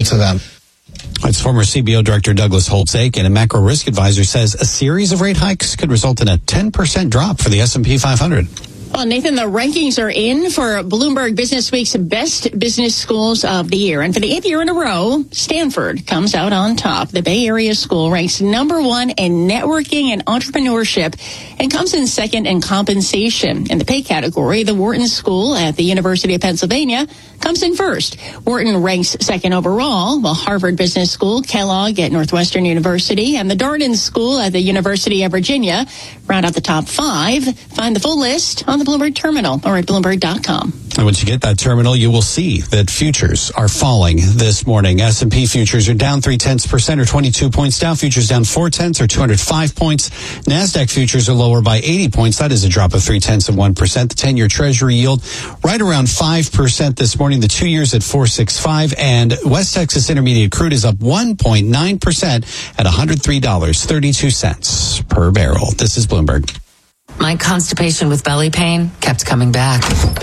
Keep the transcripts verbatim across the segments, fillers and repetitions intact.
to them. It's former C B O Director Douglas Holtz-Aiken, and a macro risk advisor says a series of rate hikes could result in a ten percent drop for the S and P five hundred. Well, Nathan, the rankings are in for Bloomberg Business Week's best business schools of the year. And for the eighth year in a row, Stanford comes out on top. The Bay Area school ranks number one in networking and entrepreneurship and comes in second in compensation. In the pay category, the Wharton School at the University of Pennsylvania comes in first. Wharton ranks second overall, while Harvard Business School, Kellogg at Northwestern University, and the Darden School at the University of Virginia round out the top five. Find the full list on the Bloomberg Terminal or at Bloomberg dot com. And once you get that terminal, you will see that futures are falling this morning. S and P futures are down three tenths percent or twenty-two points. Dow futures down four tenths or two hundred five points. NASDAQ futures are lower by eighty points. That is a drop of three tenths of one percent. The ten-year Treasury yield right around five percent this morning. The two years at four sixty-five, and West Texas Intermediate crude is up one point nine percent at one hundred three dollars and thirty-two cents per barrel. This is Bloomberg. My constipation with belly pain kept coming back.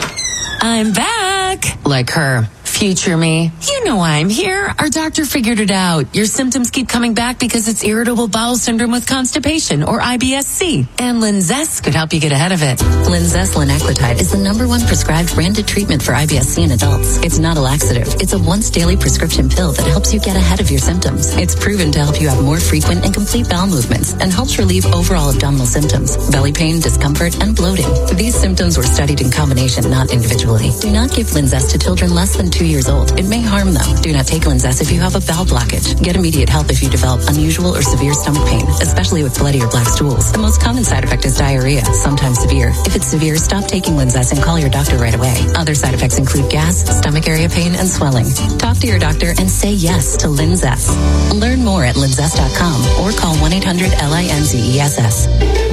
I'm back. Like her. Future me. You know why I'm here. Our doctor figured it out. Your symptoms keep coming back because it's irritable bowel syndrome with constipation, or I B S C. And Linzess could help you get ahead of it. Linzess linaclotide is the number one prescribed branded treatment for I B S C in adults. It's not a laxative. It's a once daily prescription pill that helps you get ahead of your symptoms. It's proven to help you have more frequent and complete bowel movements and helps relieve overall abdominal symptoms, belly pain, discomfort, and bloating. These symptoms were studied in combination, not individually. Do not give Linzess to children less than two years old. It may harm them. Do not take Linzess if you have a bowel blockage. Get immediate help if you develop unusual or severe stomach pain, especially with bloody or black stools. The most common side effect is diarrhea, sometimes severe. If it's severe, stop taking Linzess and call your doctor right away. Other side effects include gas, stomach area pain, and swelling. Talk to your doctor and say yes to Linzess. Learn more at linzess dot com or call one eight hundred L I N Z E S S.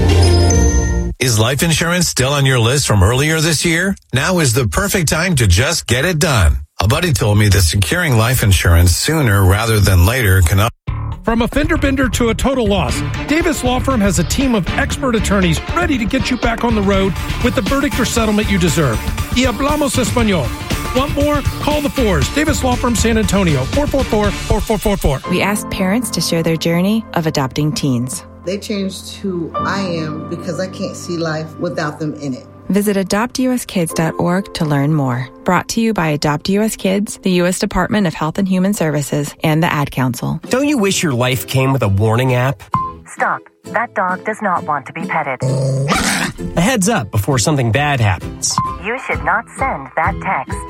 Is life insurance still on your list from earlier this year? Now is the perfect time to just get it done. A buddy told me that securing life insurance sooner rather than later can... From a fender bender to a total loss, Davis Law Firm has a team of expert attorneys ready to get you back on the road with the verdict or settlement you deserve. Y hablamos español. Want more? Call the Fours. Davis Law Firm, San Antonio, four four four, four four four four. We asked parents to share their journey of adopting teens. They changed who I am because I can't see life without them in it. Visit adopt u s kids dot org to learn more. Brought to you by Adopt U S Kids, the U S Department of Health and Human Services, and the Ad Council. Don't you wish your life came with a warning app? Stop. That dog does not want to be petted. A heads up before something bad happens. You should not send that text.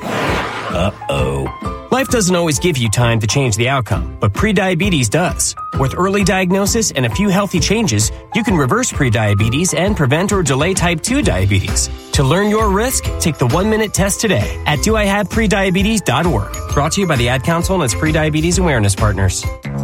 Uh-oh. Life doesn't always give you time to change the outcome, but prediabetes does. With early diagnosis and a few healthy changes, you can reverse prediabetes and prevent or delay type two diabetes. To learn your risk, take the one-minute test today at do I have prediabetes dot org. Brought to you by the Ad Council and its Prediabetes Awareness Partners.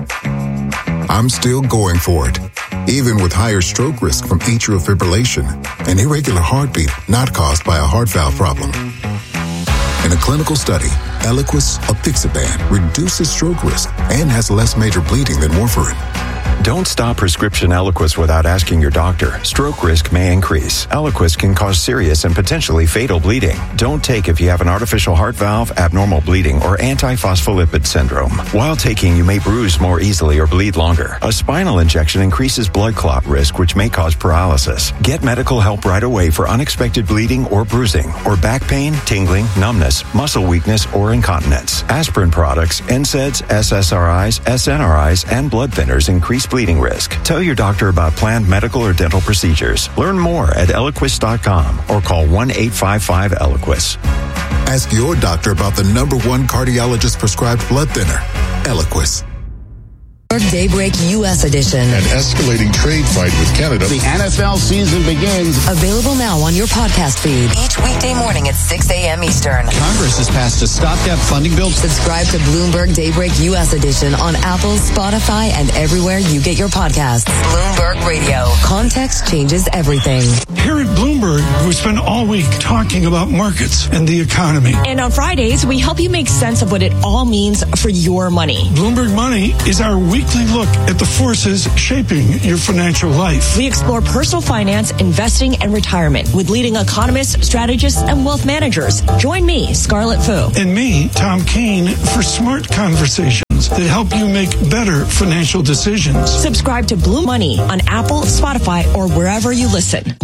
I'm still going for it, even with higher stroke risk from atrial fibrillation, an irregular heartbeat not caused by a heart valve problem. In a clinical study, Eliquis apixaban reduces stroke risk and has less major bleeding than warfarin. Don't stop prescription Eliquis without asking your doctor. Stroke risk may increase. Eliquis can cause serious and potentially fatal bleeding. Don't take if you have an artificial heart valve, abnormal bleeding, or antiphospholipid syndrome. While taking, you may bruise more easily or bleed longer. A spinal injection increases blood clot risk, which may cause paralysis. Get medical help right away for unexpected bleeding or bruising, or back pain, tingling, numbness, muscle weakness, or incontinence. Aspirin products, N SAIDs, S S R Is, S N R Is, and blood thinners increase bleeding risk. Tell your doctor about planned medical or dental procedures. Learn more at eliquis dot com or call one eight five five Eliquis. Ask your doctor about the number one cardiologist prescribed blood thinner, Eliquis. Daybreak U S edition. An escalating trade fight with Canada. The N F L season begins. Available now on your podcast feed. Each weekday morning at six a.m. Eastern. Congress has passed a stopgap funding bill. Subscribe to Bloomberg Daybreak U S edition on Apple, Spotify, and everywhere you get your podcasts. Bloomberg Radio. Context changes everything. Here at Bloomberg, we spend all week talking about markets and the economy. And on Fridays, we help you make sense of what it all means for your money. Bloomberg Money is our weekly look at the forces shaping your financial life. We explore personal finance, investing, and retirement with leading economists, strategists, and wealth managers. Join me, Scarlett Fu. And me, Tom Keene, for smart conversation. that help you make better financial decisions. Subscribe to Blue Money on Apple, Spotify, or wherever you listen.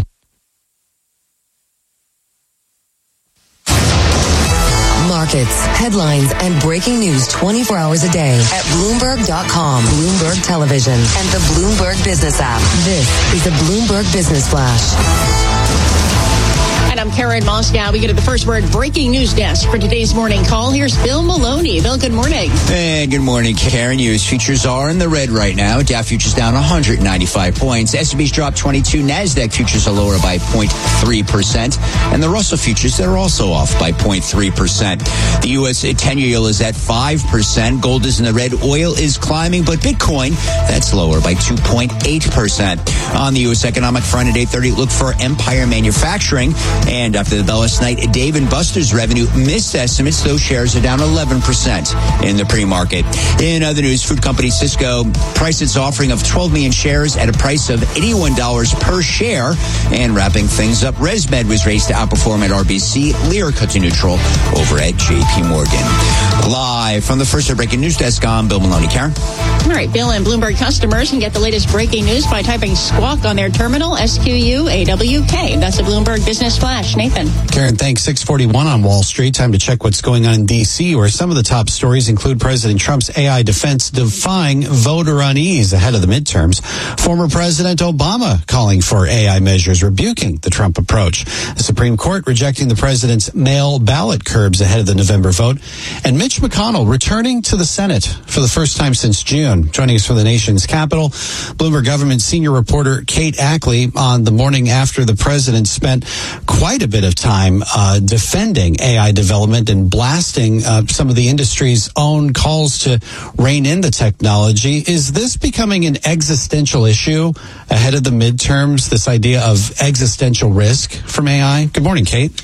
Markets, headlines, and breaking news twenty-four hours a day at Bloomberg dot com, Bloomberg Television, and the Bloomberg Business app. This is the Bloomberg Business Flash. And I'm Karen Moscow. We go to the First Word breaking news desk for today's morning call. Here's Bill Maloney. Bill, good morning. Hey, good morning, Karen. U S futures are in the red right now. Dow futures down one hundred ninety-five points. S and P's dropped twenty-two. NASDAQ futures are lower by zero point three percent. And the Russell futures, they're also off by zero point three percent. The U S ten-year yield is at five percent. Gold is in the red. Oil is climbing. But Bitcoin, that's lower by two point eight percent. On the U S economic front at eight thirty, look for Empire Manufacturing. And after the bell last night, Dave and Buster's revenue missed estimates. Those shares are down eleven percent in the pre-market. In other news, food company Sysco priced its offering of twelve million shares at a price of eighty-one dollars per share. And wrapping things up, ResMed was raised to outperform at R B C. Lear cut to neutral over at J P Morgan. Live from the First Breaking News Desk, I'm Bill Maloney. Karen? All right, Bill and Bloomberg customers can get the latest breaking news by typing squawk on their terminal, S Q U A W K. That's a Bloomberg Business Flash. Nathan. Karen, thanks. six forty-one on Wall Street. Time to check what's going on in D C, where some of the top stories include President Trump's A I defense defying voter unease ahead of the midterms. Former President Obama calling for A I measures, rebuking the Trump approach. The Supreme Court rejecting the president's mail ballot curbs ahead of the November vote. And Mitch McConnell returning to the Senate for the first time since June. Joining us from the nation's capital, Bloomberg government senior reporter Kate Ackley on the morning after the president spent quite a bit of time uh, defending A I development and blasting uh, some of the industry's own calls to rein in the technology. Is this becoming an existential issue ahead of the midterms, this idea of existential risk from A I? Good morning, Kate.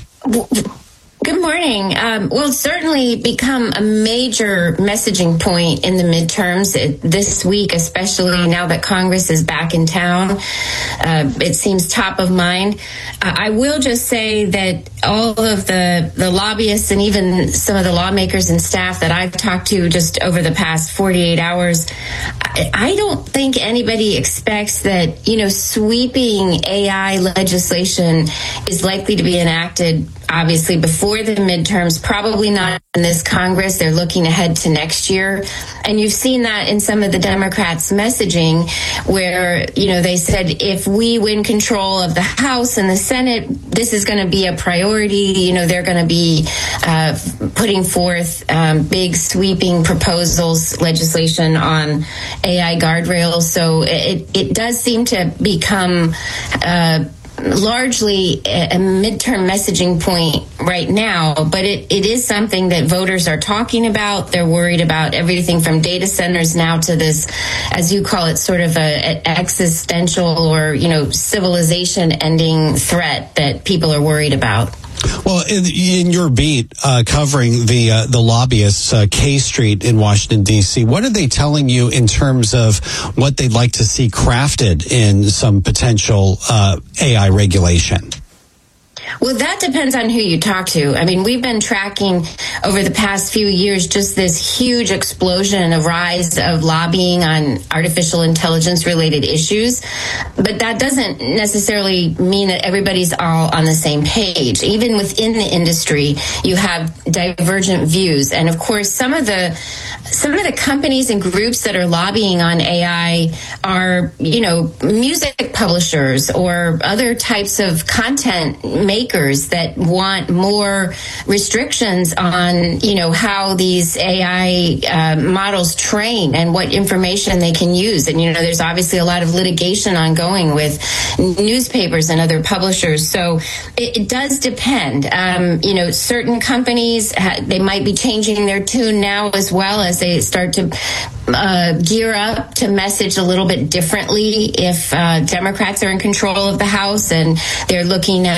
Good morning. Um, well, it's certainly become a major messaging point in the midterms it, this week, especially now that Congress is back in town. Uh, it seems top of mind. Uh, I will just say that all of the, the lobbyists and even some of the lawmakers and staff that I've talked to just over the past forty-eight hours, I, I don't think anybody expects that, you know, sweeping A I legislation is likely to be enacted obviously before the midterms, probably not in this Congress. They're looking ahead to next year. And you've seen that in some of the Democrats' messaging where, you know, they said if we win control of the House and the Senate, this is going to be a priority. You know, they're going to be uh, putting forth um, big sweeping proposals, legislation on A I guardrails. So it, it does seem to become uh, largely a midterm messaging point right now, but it, it is something that voters are talking about. They're worried about everything from data centers now to this, as you call it, sort of a, a existential or, you know, civilization ending threat that people are worried about. Well, in, in your beat uh, covering the uh, the lobbyists, uh, K Street in Washington, D C, what are they telling you in terms of what they'd like to see crafted in some potential uh, A I regulation? Well, that depends on who you talk to. I mean, we've been tracking over the past few years just this huge explosion, a rise of lobbying on artificial intelligence related issues. But that doesn't necessarily mean that everybody's all on the same page. Even within the industry, you have divergent views. And of course, some of the some of the companies and groups that are lobbying on A I are, you know, music publishers or other types of content makers that want more restrictions on, you know, how these A I uh, models train and what information they can use. And, you know, there's obviously a lot of litigation ongoing with newspapers and other publishers. So it, it does depend. Um, you know, certain companies, they might be changing their tune now as well as they start to uh, gear up to message a little bit differently if uh, Democrats are in control of the House and they're looking at different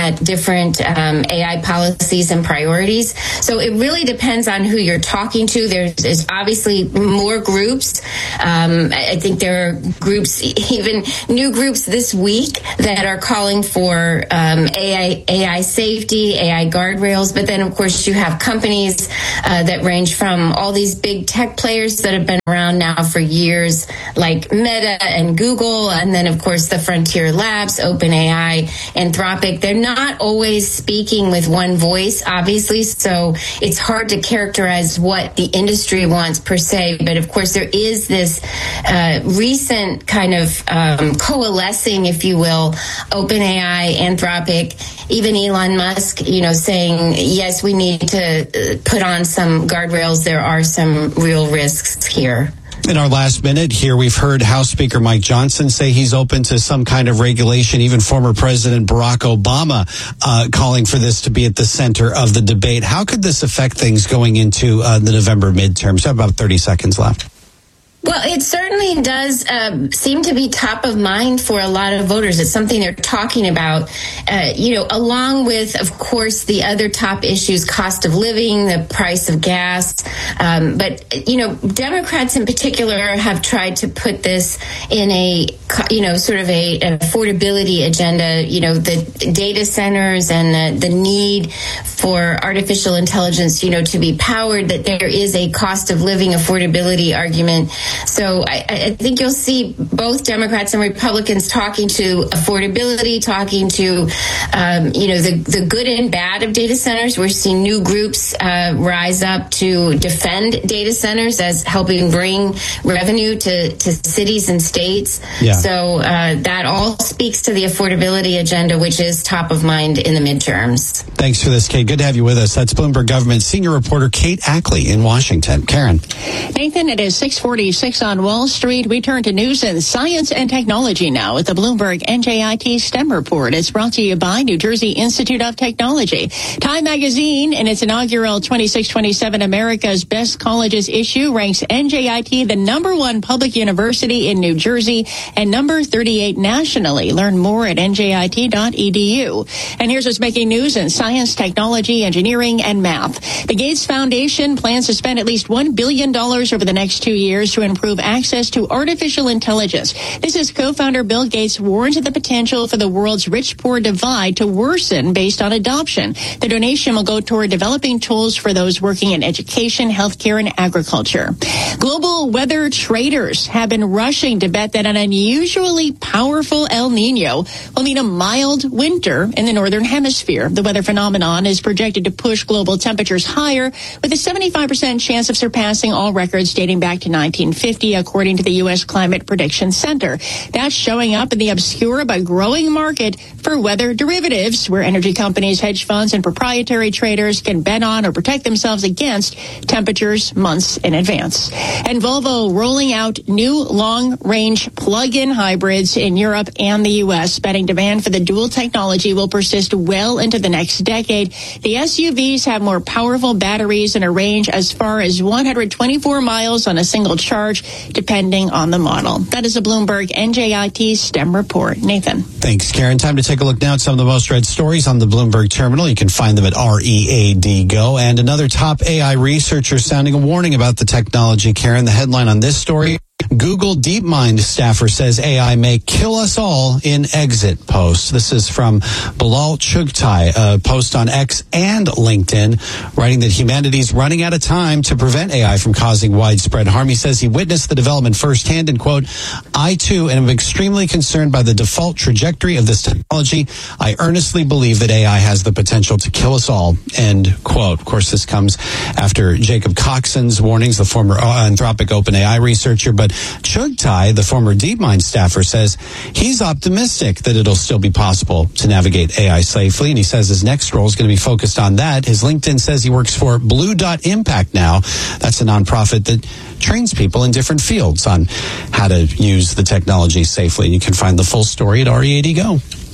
different um, A I policies and priorities. So it really depends on who you're talking to. There's, there's obviously more groups. Um, I think there are groups, even new groups this week, that are calling for um, A I, A I safety, A I guardrails. But then, of course, you have companies uh, that range from all these big tech players that have been around now for years, like Meta and Google, and then, of course, the Frontier Labs, OpenAI, Anthropic. They're not always speaking with one voice, obviously, so it's hard to characterize what the industry wants per se. But, of course, there is this uh, recent kind of um, coalescing, if you will, OpenAI, Anthropic, even Elon Musk, you know, saying, yes, we need to put on some guardrails. There are some real risks here. In our last minute here, we've heard House Speaker Mike Johnson say he's open to some kind of regulation, even former President Barack Obama uh, calling for this to be at the center of the debate. How could this affect things going into uh, the November midterms? I have about thirty seconds left. Well, it certainly does um, seem to be top of mind for a lot of voters. It's something they're talking about, uh, you know, along with, of course, the other top issues, cost of living, the price of gas. Um, but, you know, Democrats in particular have tried to put this in a, you know, sort of a, an affordability agenda, you know, the data centers and the, the need for artificial intelligence, you know, to be powered, that there is a cost of living affordability argument. So I, I think you'll see both Democrats and Republicans talking to affordability, talking to, um, you know, the, the good and bad of data centers. We're seeing new groups uh, rise up to defend data centers as helping bring revenue to, to cities and states. Yeah. So uh, that all speaks to the affordability agenda, which is top of mind in the midterms. Thanks for this, Kate. Good to have you with us. That's Bloomberg Government Senior Reporter Kate Ackley in Washington. Karen. Nathan, it is six forty-six on Wall Street. We turn to news and science and technology now with the Bloomberg N J I T STEM report. It's brought to you by New Jersey Institute of Technology. Time Magazine, in its inaugural twenty-six twenty-seven America's Best Colleges issue, ranks N J I T the number one public university in New Jersey and number thirty-eight nationally. Learn more at N J I T dot E D U. And here's what's making news in science, technology, engineering, and math. The Gates Foundation plans to spend at least one billion dollars over the next two years to improve access to artificial intelligence. This is co-founder Bill Gates warns of the potential for the world's rich-poor divide to worsen based on adoption. The donation will go toward developing tools for those working in education, healthcare, and agriculture. Global weather traders have been rushing to bet that an unusually powerful El Nino will mean a mild winter in the northern hemisphere. The weather phenomenon is projected to push global temperatures higher, with a seventy-five percent chance of surpassing all records dating back to nineteen fifty, according to the U S Climate Prediction Center. That's showing up in the obscure but growing market for weather derivatives, where energy companies, hedge funds, and proprietary traders can bet on or protect themselves against temperatures months in advance. And Volvo rolling out new long-range plug-in hybrids in Europe and the U S, betting demand for the dual technology will persist well into the next decade. The S U Vs have more powerful batteries and a range as far as one hundred twenty-four miles on a single charge, depending on the model. That is a Bloomberg N J I T STEM report. Nathan. Thanks, Karen. Time to take a look now at some of the most read stories on the Bloomberg terminal. You can find them at R E A D Go. And another top A I researcher sounding a warning about the technology. Karen, the headline on this story: Google DeepMind staffer says A I may kill us all in exit post. This is from Bilal Chugtai, a post on X and LinkedIn, writing that humanity's running out of time to prevent A I from causing widespread harm. He says he witnessed the development firsthand and, quote, I too am extremely concerned by the default trajectory of this technology. I earnestly believe that A I has the potential to kill us all, end quote. Of course, this comes after Jacob Coxon's warnings, the former Anthropic OpenAI researcher, but Chugtai, the former DeepMind staffer, says he's optimistic that it'll still be possible to navigate A I safely, and he says his next role is going to be focused on that. His LinkedIn says he works for Blue Dot Impact now. That's a nonprofit that trains people in different fields on how to use the technology safely. You can find the full story at R E A D Go.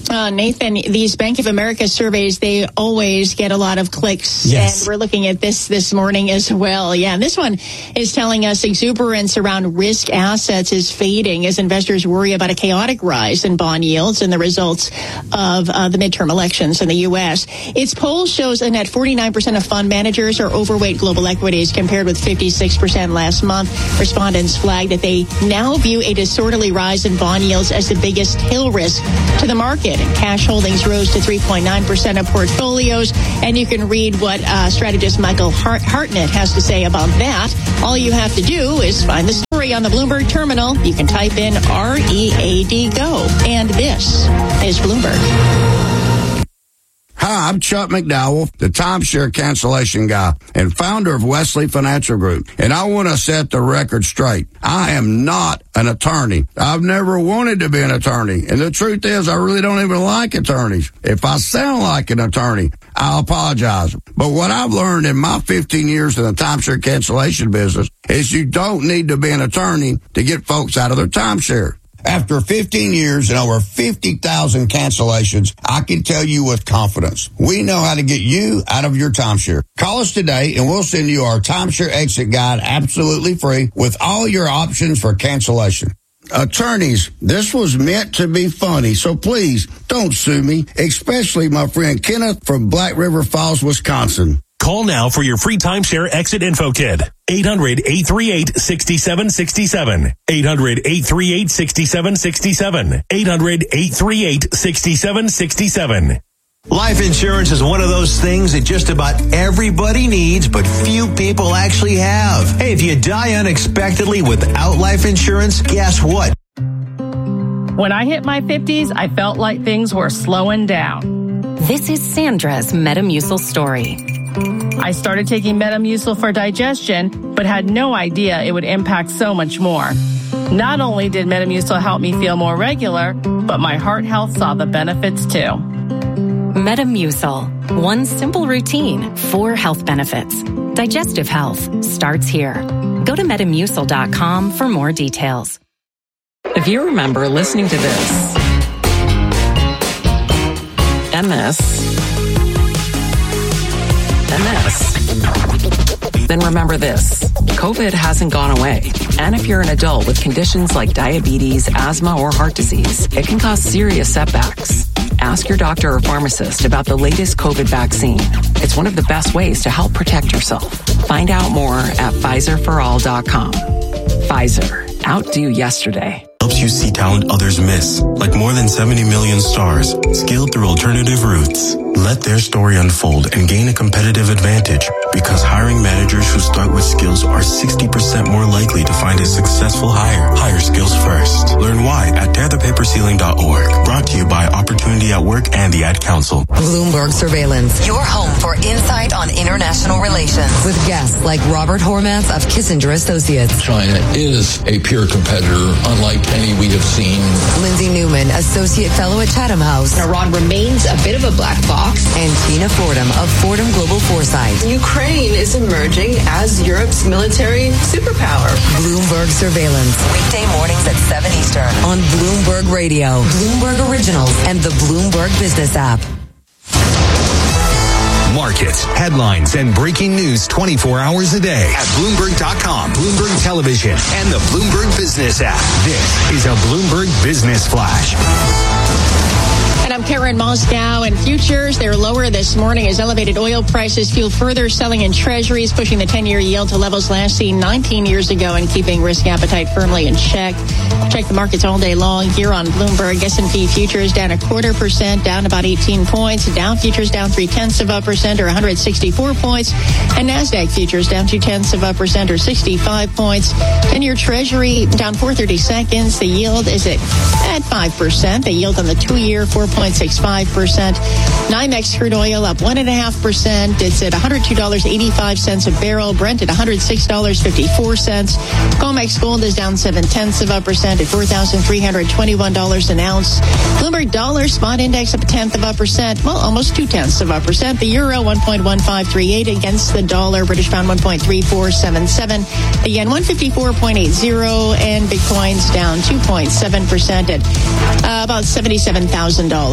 Uh, Nathan, these Bank of America surveys, they always get a lot of clicks. Yes. And we're looking at this this morning as well. Yeah, and this one is telling us exuberance around risk assets is fading as investors worry about a chaotic rise in bond yields and the results of uh, the midterm elections in the U S. Its poll shows a net forty-nine percent of fund managers are overweight global equities compared with fifty-six percent last month. Respondents flagged that they now view a disorderly rise in bond yields as the biggest tail risk to the market. And cash holdings rose to three point nine percent of portfolios. And you can read what uh, strategist Michael Hart- Hartnett has to say about that. All you have to do is find the story on the Bloomberg terminal. You can type in R E A D GO. And this is Bloomberg. Hi, I'm Chuck McDowell, the timeshare cancellation guy and founder of Wesley Financial Group. And I want to set the record straight. I am not an attorney. I've never wanted to be an attorney. And the truth is, I really don't even like attorneys. If I sound like an attorney, I'll apologize. But what I've learned in my fifteen years in the timeshare cancellation business is you don't need to be an attorney to get folks out of their timeshare. After fifteen years and over fifty thousand cancellations, I can tell you with confidence, we know how to get you out of your timeshare. Call us today and we'll send you our timeshare exit guide absolutely free with all your options for cancellation. Attorneys, this was meant to be funny, so please don't sue me, especially my friend Kenneth from Black River Falls, Wisconsin. Call now for your free timeshare exit info kit. eight hundred, eight three eight, six seven six seven. eight hundred, eight three eight, six seven six seven. eight hundred, eight three eight, six seven six seven. Life insurance is one of those things that just about everybody needs, but few people actually have. Hey, if you die unexpectedly without life insurance, guess what? When I hit my fifties, I felt like things were slowing down. This is Sandra's Metamucil story. I started taking Metamucil for digestion, but had no idea it would impact so much more. Not only did Metamucil help me feel more regular, but my heart health saw the benefits too. Metamucil. One simple routine, four health benefits. Digestive health starts here. Go to metamucil dot com for more details. If you remember listening to this, and this, and this, then remember this. COVID hasn't gone away. And if you're an adult with conditions like diabetes, asthma, or heart disease, it can cause serious setbacks. Ask your doctor or pharmacist about the latest COVID vaccine. It's one of the best ways to help protect yourself. Find out more at Pfizer for all dot com. Pfizer. Outdo yesterday. Helps you see talent others miss, like more than seventy million stars, skilled through alternative routes. Let their story unfold and gain a competitive advantage, because hiring managers who start with skills are sixty percent more likely to find a successful hire. Hire skills first. Learn why at tear the paper ceiling dot org. Brought to you by Opportunity at Work and the Ad Council. Bloomberg Surveillance. Your home for insight on international relations. With guests like Robert Hormats of Kissinger Associates. China is a peer competitor, unlike any we have seen. Lindsay Newman, Associate Fellow at Chatham House. Iran remains a bit of a black box. And Tina Fordham of Fordham Global Foresight. Ukraine is emerging as Europe's military superpower. Bloomberg Surveillance. Weekday mornings at seven Eastern. On Bloomberg Radio, Bloomberg Originals, and the Bloomberg Business app. Markets, headlines, and breaking news twenty-four hours a day at Bloomberg dot com, Bloomberg Television, and the Bloomberg Business app. This is a Bloomberg Business Flash. And I'm Karen Moscow, and futures, they're lower this morning as elevated oil prices fuel further selling in treasuries, pushing the ten-year yield to levels last seen nineteen years ago and keeping risk appetite firmly in check. Check the markets all day long here on Bloomberg. S and P futures down a quarter percent, down about eighteen points. Dow futures down three-tenths of a percent or one hundred sixty-four points. And NASDAQ futures down two-tenths of a percent or sixty-five points. ten-year treasury down four thirty-seconds. The yield is at, at five percent. The yield on the two-year, four point six five percent. NYMEX crude oil up one point five percent. It's at one hundred two dollars and eighty-five cents a barrel. Brent at one hundred six dollars and fifty-four cents. COMEX gold is down seven-tenths of a percent at four thousand three hundred twenty-one dollars an ounce. Bloomberg dollar spot index up a tenth of a percent. Well, almost two-tenths of a percent. The euro one point one five three eight against the dollar. British pound one point three four seven seven. The yen one fifty-four point eight zero. And Bitcoin's down two point seven percent at uh, about seventy-seven thousand dollars.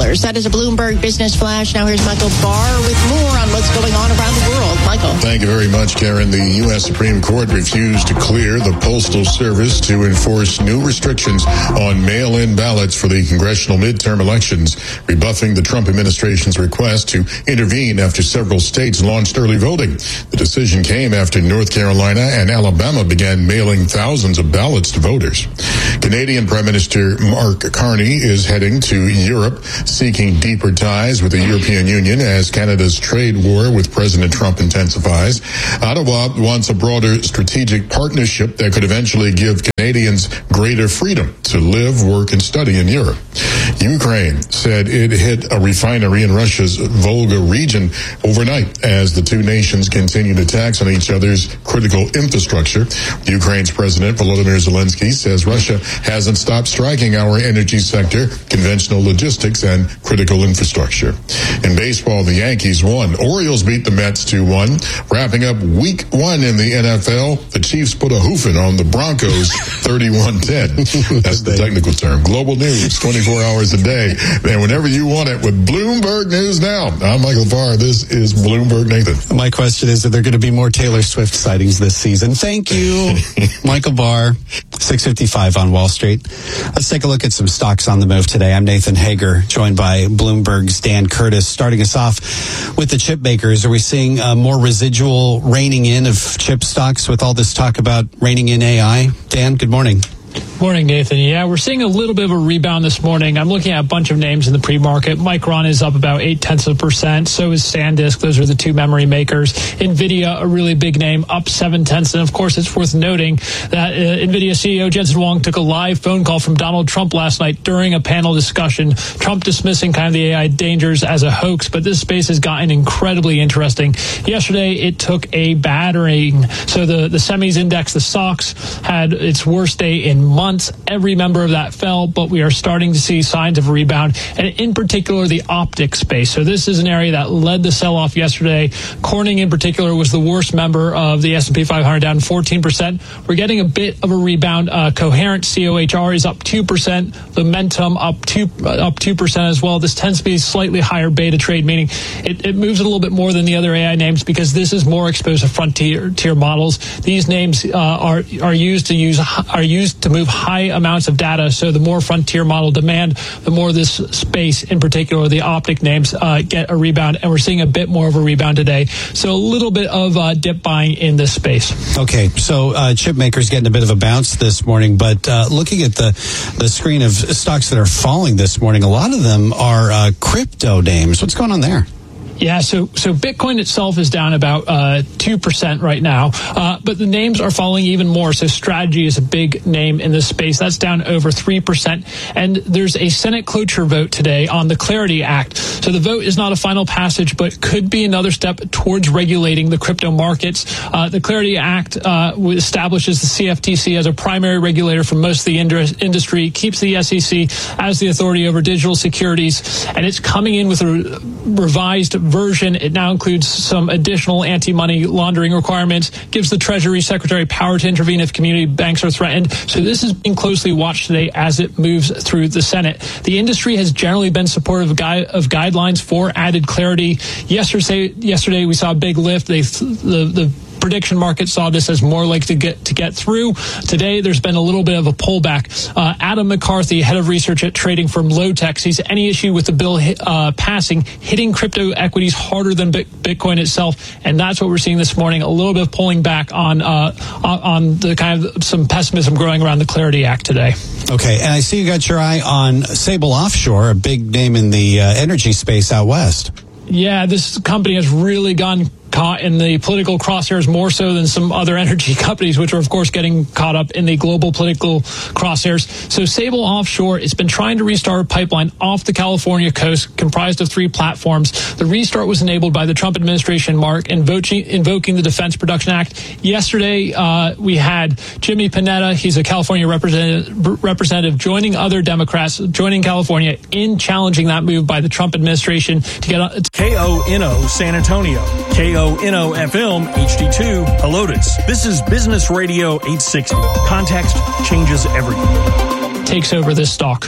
retailers. That is a Bloomberg Business Flash. Now here's Michael Barr with more on what's going on around the world. Michael. Thank you very much, Karen. The U S Supreme Court refused to clear the Postal Service to enforce new restrictions on mail-in ballots for the congressional midterm elections, rebuffing the Trump administration's request to intervene after several states launched early voting. The decision came after North Carolina and Alabama began mailing thousands of ballots to voters. Canadian Prime Minister Mark Carney is heading to Europe, seeking deeper ties with the European Union as Canada's trade war with President Trump intensifies. Ottawa wants a broader strategic partnership that could eventually give Canadians greater freedom to live, work, and study in Europe. Ukraine said it hit a refinery in Russia's Volga region overnight as the two nations continued attacks on each other's critical infrastructure. Ukraine's President Volodymyr Zelensky says Russia hasn't stopped striking our energy sector, conventional logistics, and critical infrastructure. In baseball, the Yankees won. Orioles beat the Mets two one. Wrapping up week one in the N F L, the Chiefs put a hoofing on the Broncos thirty-one ten. That's the technical term. Global news, twenty-four hours a day. And whenever you want it with Bloomberg News Now. I'm Michael Barr. This is Bloomberg Nathan. My question is, are there going to be more Taylor Swift sightings this season? Thank you, Michael Barr. six fifty-five on Wall Street. Let's take a look at some stocks on the move today. I'm Nathan Hager, joined by Bloomberg's Dan Curtis. Starting us off with the chip makers, are we seeing uh, more residual reining in of chip stocks with all this talk about reining in A I? Dan, good morning. Morning, Nathan. Yeah, we're seeing a little bit of a rebound this morning. I'm looking at a bunch of names in the pre-market. Micron is up about eight tenths of a percent. So is SanDisk. Those are the two memory makers. NVIDIA, a really big name, up seven tenths. And of course, it's worth noting that uh, NVIDIA C E O Jensen Huang took a live phone call from Donald Trump last night during a panel discussion. Trump dismissing kind of the A I dangers as a hoax, but this space has gotten incredibly interesting. Yesterday, it took a battering. So the, the semis index, the S O X, had its worst day in months. Every member of that fell, but we are starting to see signs of a rebound, and in particular, the optic space. So this is an area that led the sell-off yesterday. Corning, in particular, was the worst member of the S and P five hundred, down fourteen percent. We're getting a bit of a rebound. Uh, Coherent, C O H R, is up two percent. Lumentum up two uh, up two percent as well. This tends to be a slightly higher beta trade, meaning it, it moves a little bit more than the other A I names because this is more exposed to frontier tier models. These names uh, are are used to use are used to move high amounts of data. So the more frontier model demand, the more this space, in particular the optic names, uh, get a rebound. And we're seeing a bit more of a rebound today. So a little bit of uh, dip buying in this space. Okay, so uh, chip makers getting a bit of a bounce this morning, but uh, looking at the, the screen of stocks that are falling this morning, a lot of them are uh, crypto names. What's going on there? Yeah, so so Bitcoin itself is down about uh, two percent right now, uh, but the names are falling even more. So Strategy is a big name in this space. That's down over three percent. And there's a Senate cloture vote today on the Clarity Act. So the vote is not a final passage, but could be another step towards regulating the crypto markets. Uh, the Clarity Act uh, establishes the C F T C as a primary regulator for most of the industry, keeps the S E C as the authority over digital securities, and it's coming in with a revised version. It now includes some additional anti-money laundering requirements, gives the Treasury Secretary power to intervene if community banks are threatened. So this is being closely watched today as it moves through the Senate. The industry has generally been supportive of, gui- of guidelines for added clarity. Yesterday, yesterday we saw a big lift. They, the, the prediction market saw this as more likely to get to get through. Today, there's been a little bit of a pullback. Uh, Adam McCarthy, head of research at trading firm Lotex, sees any issue with the bill uh, passing hitting crypto equities harder than Bitcoin itself, and that's what we're seeing this morning. A little bit of pulling back on uh, on the kind of some pessimism growing around the Clarity Act today. Okay, and I see you got your eye on Sable Offshore, a big name in the uh, energy space out west. Yeah, this company has really gone caught in the political crosshairs more so than some other energy companies, which are, of course, getting caught up in the global political crosshairs. So Sable Offshore, it's been trying to restart a pipeline off the California coast comprised of three platforms. The restart was enabled by the Trump administration, Mark, invoking, invoking the Defense Production Act. Yesterday, uh, we had Jimmy Panetta. He's a California representative, representative joining other Democrats, joining California in challenging that move by the Trump administration to get on. K O N O San Antonio. K O N O F M H D two Helotes. This is Business Radio eight sixty. Context changes everything. Takes over this stock.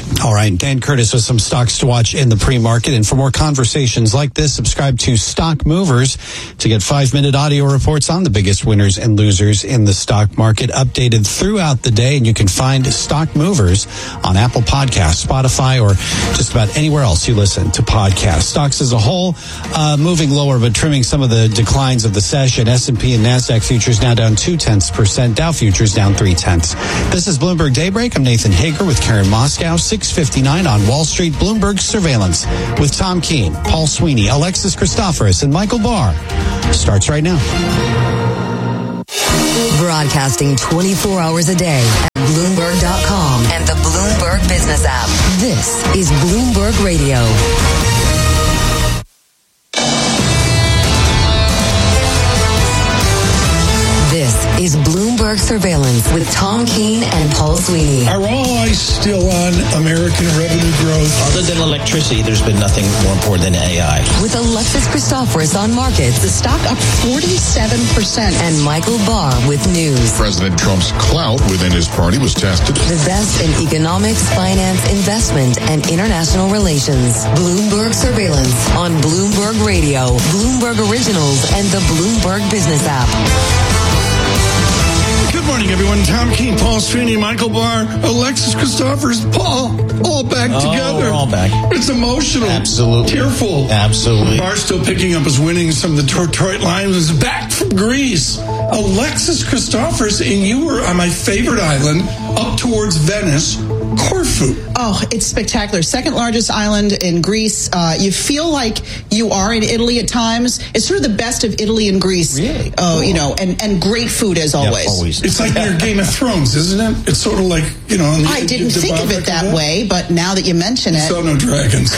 All right, Dan Curtis with some stocks to watch in the pre-market. And for more conversations like this, subscribe to Stock Movers to get five-minute audio reports on the biggest winners and losers in the stock market, updated throughout the day. And you can find Stock Movers on Apple Podcasts, Spotify, or just about anywhere else you listen to podcasts. Stocks as a whole uh, moving lower, but trimming some of the declines of the session. S and P and NASDAQ futures now down two-tenths percent. Dow futures down three-tenths. This is Bloomberg Daybreak. I'm Nathan Hager with Karen Moscow. six fifty-nine on Wall Street. Bloomberg Surveillance with Tom Keene, Paul Sweeney, Alexis Christoforous, and Michael Barr starts right now. Broadcasting twenty-four hours a day at Bloomberg dot com and the Bloomberg Business app. This is Bloomberg Radio. This is Bloomberg Surveillance with Tom Keene and Paul Sweeney. Are all eyes still on American revenue growth? Other than electricity, there's been nothing more important than A I. With Alexis Christoforous on markets, the stock up forty-seven percent. And Michael Barr with news. President Trump's clout within his party was tested. The best in economics, finance, investment, and international relations. Bloomberg Surveillance on Bloomberg Radio, Bloomberg Originals, and the Bloomberg Business app. Good morning, everyone. Tom Keene, Paul Sweeney, Michael Barr, Alexis Christoforous, Paul, all back oh, together. We're all back. It's emotional. Absolutely. Tearful. Absolutely. Barr's still picking up his winnings from the Detroit Lions. Is back from Greece. Alexis Christoforous, and you were on my favorite island, up towards Venice, Corfu. Oh, it's spectacular. Second largest island in Greece. Uh, you feel like you are in Italy at times. It's sort of the best of Italy and Greece. Really? Oh, cool. you know, and, and great food as always. Yeah, always. It's like your Game of Thrones, isn't it? It's sort of like, you know. The, I didn't the, the think of it that way, but now that you mention it. So no dragons.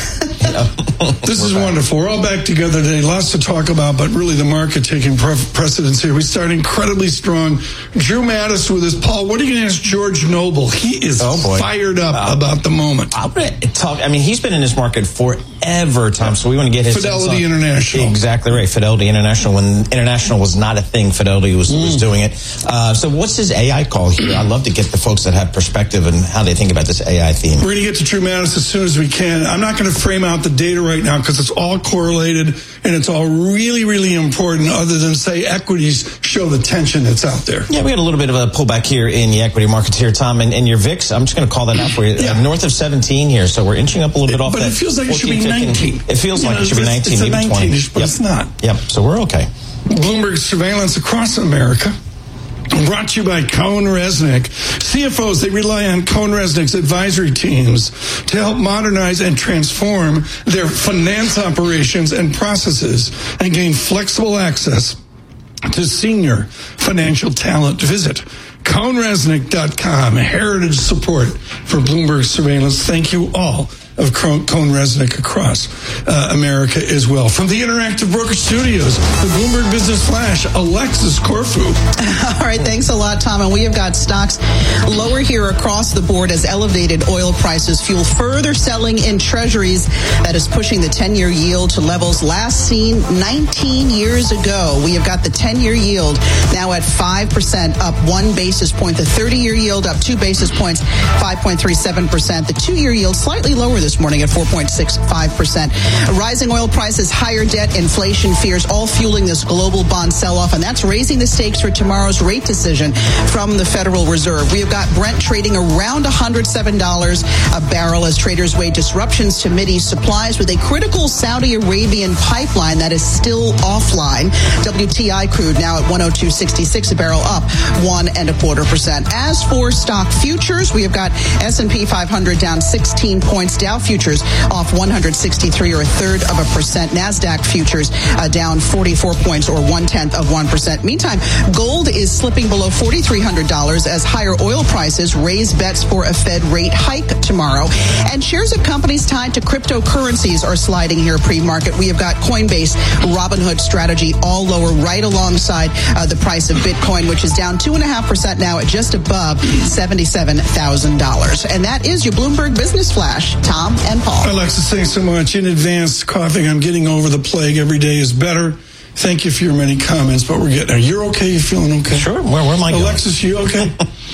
This is wonderful. We're all back together today. Lots to talk about, but really the market taking pre- precedence here. We start incredibly strong. Drew Mattis with us. Paul, what are you going to ask George Noble? He is oh boy. fired up uh, about the moment. I'm going to talk. I mean, he's been in this market forever, Tom. So we want to get his Fidelity International. Exactly right. Fidelity International. When International was not a thing, Fidelity was, mm. was doing it. Uh, so what's his A I call here? I'd love to get the folks that have perspective and how they think about this A I theme. We're going to get to Drew Mattis as soon as we can. I'm not going to frame out the data right now because it's all correlated and it's all really, really important, other than say equities show the tension that's out there. Yeah, we had a little bit of a pullback here in the equity markets here, Tom, and, and your V I X, I'm just going to call that out for you, yeah. uh, north of seventeen here, so we're inching up a little bit off but that. But it feels like it should be fifteen. nineteen. It feels you like know, it should be nineteen, it's maybe a twenty. But yep. it's not. Yep, so we're okay. Bloomberg Surveillance across America. Brought to you by Cohn Resnick. C F Os, they rely on Cohn Resnick's advisory teams to help modernize and transform their finance operations and processes and gain flexible access to senior financial talent. Visit Cohn Resnick dot com. Heritage support for Bloomberg Surveillance. Thank you all of Cohn Resnick across uh, America as well. From the Interactive Broker Studios, the Bloomberg Business Flash, Alexis Corfu. All right, thanks a lot, Tom. And we have got stocks lower here across the board as elevated oil prices fuel further selling in treasuries that is pushing the ten-year yield to levels last seen nineteen years ago. We have got the ten-year yield now at five percent, up one basis point. The thirty-year yield up two basis points, five point three seven percent. The two-year yield slightly lower this morning at four point six five percent. Rising oil prices, higher debt, inflation fears, all fueling this global bond sell-off, and that's raising the stakes for tomorrow's rate decision from the Federal Reserve. We have got Brent trading around one hundred seven dollars a barrel as traders weigh disruptions to Mideast supplies with a critical Saudi Arabian pipeline that is still offline. W T I crude now at one oh two sixty-six a barrel, up one and a quarter percent. As for stock futures, we have got S and P five hundred down sixteen points. Dow futures off one hundred sixty-three, or a third of a percent. NASDAQ futures uh, down forty-four points, or one-tenth of one percent. Meantime, gold is slipping below four thousand three hundred dollars as higher oil prices raise bets for a Fed rate hike tomorrow. And shares of companies tied to cryptocurrencies are sliding here pre-market. We have got Coinbase, Robinhood Strategy, all lower right alongside uh, the price of Bitcoin, which is down two point five percent now at just above seventy-seven thousand dollars. And that is your Bloomberg Business Flash. Tom and Paul. Alexis, thanks so much. In advance, coughing, I'm getting over the plague. Every day is better. Thank you for your many comments, but we're getting there. You're okay? You feeling okay? Sure. Where, where am I going? Alexis, you okay?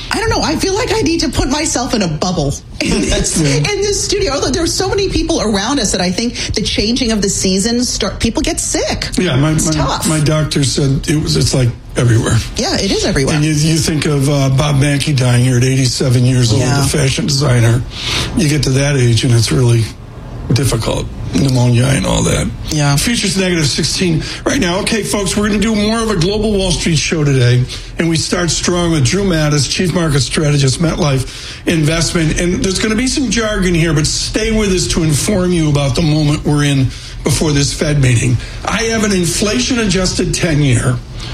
I don't know. I feel like I need to put myself in a bubble in this, in this studio. Although there are so many people around us that I think the changing of the seasons, start people get sick. Yeah, my it's my, tough. my doctor said it was. It's like everywhere. Yeah, it is everywhere. And you, you think of uh, Bob Mackey dying here at eighty-seven years old, Yeah. the fashion designer. You get to that age, and it's really difficult. Pneumonia and all that. Yeah. Futures negative sixteen right now. Okay, folks, we're going to do more of a global Wall Street show today. And we start strong with Drew Mattis, Chief Market Strategist, MetLife Investment. And there's going to be some jargon here, but stay with us to inform you about the moment we're in before this Fed meeting. I have an inflation-adjusted ten-year,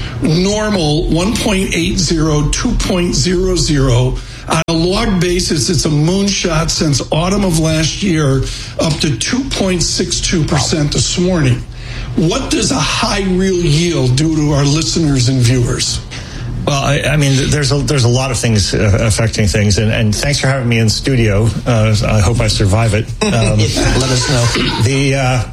normal one point eight zero, two point zero zero. On a log basis, it's a moonshot since autumn of last year, up to two point six two percent this morning. What does a high real yield do to our listeners and viewers? Well, I, I mean, there's a, there's a lot of things uh, affecting things, and, and thanks for having me in studio. Uh, I hope I survive it. Um, Let us know. The uh,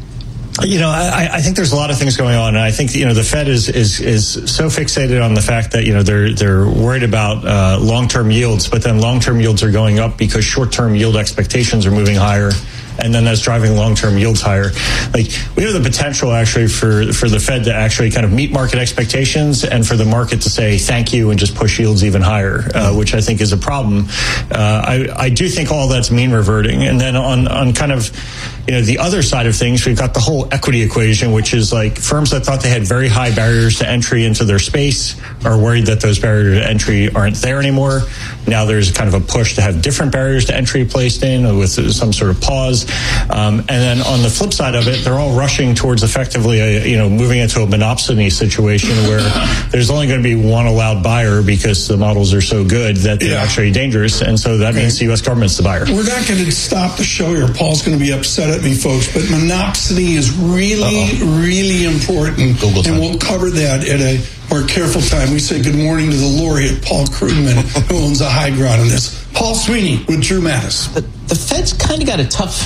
You know, I, I think there's a lot of things going on, and I think you know the Fed is is is so fixated on the fact that you know they're they're worried about uh, long-term yields, but then long-term yields are going up because short-term yield expectations are moving higher, and then that's driving long-term yields higher. Like we have the potential actually for for the Fed to actually kind of meet market expectations, and for the market to say thank you and just push yields even higher, uh, which I think is a problem. Uh, I I do think all that's mean reverting, and then on on kind of. You know, the other side of things, we've got the whole equity equation, which is like firms that thought they had very high barriers to entry into their space are worried that those barriers to entry aren't there anymore. Now there's kind of a push to have different barriers to entry placed in with some sort of pause. Um, and then on the flip side of it, they're all rushing towards effectively, a, you know, moving into a monopsony situation where there's only going to be one allowed buyer because the models are so good that they're yeah. actually dangerous. And so that okay. means the U S government's the buyer. We're not going to stop the show here. Paul's going to be upset at me, folks, but monopsony is really, Uh-oh. really important. Google and we'll cover that at a more careful time. We say good morning to the laureate, Paul Krugman, who owns a high ground in this. Paul Sweeney with Drew Mattis. The, the Fed's kind of got a tough